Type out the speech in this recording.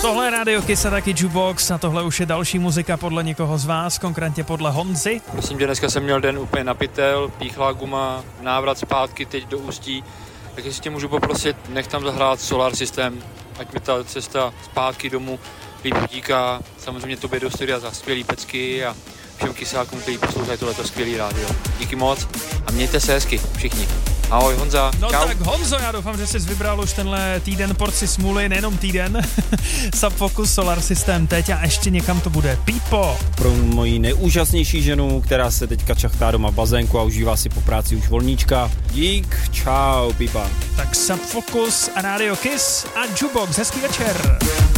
Tohle je Radio Kiss a taky Jukebox a tohle už je další muzika podle někoho z vás, konkrétně podle Honzy. Prosím tě, dneska jsem měl den úplně napitel, píchlá guma, návrat zpátky teď do Ústí. Tak jestli tě můžu poprosit, nech tam zahrát Solar System, ať mi ta cesta zpátky domů líp utíká. Samozřejmě tobě do studia za skvělý pecky a všem kysákům, kteří poslouchají tohleto skvělý rádio. Díky moc a mějte se hezky všichni. Ahoj Honza, no čau. Tak Honzo, já doufám, že jsi vybral už tenhle týden porci smůly, nejenom týden. Subfocus, Solar System teď a ještě někam to bude. Pípo. Pro moji nejúžasnější ženu, která se teďka čachtá doma v bazénku a užívá si po práci už volníčka. Dík, čau, Pípa. Tak Subfocus a Radio Kiss a Jukebox, hezký večer.